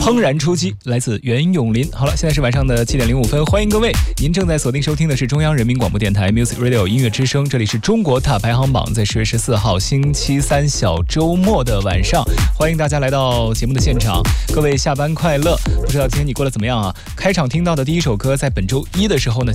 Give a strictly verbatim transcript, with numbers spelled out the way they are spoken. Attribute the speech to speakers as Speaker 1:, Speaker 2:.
Speaker 1: 怦然出击，来自袁咏琳。好了，现在是晚上的七点零五分，欢迎各位，您正在锁定收听的是中央人民广播电台 Music Radio 音乐之声，这里是中国大排行榜，在十月十四号星期三小周末的晚上，欢迎大家来到节目的现场。各位下班快乐！不知道今天你过得怎么样啊？开场听到的第一首歌，在本周一的时候呢，